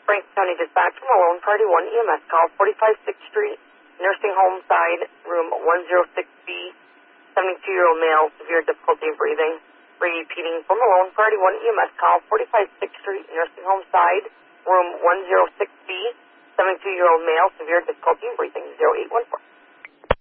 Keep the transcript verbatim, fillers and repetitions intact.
Franklin County Dispatch from Malone Party one E M S call, forty-five sixth Street, nursing home side, room one oh six B, seventy-two-year-old male, severe difficulty in breathing. Repeating from Malone Party one E M S call, forty-five sixth Street, nursing home side, room one oh six B, seventy-two-year-old male, severe difficulty in breathing, zero eight one four.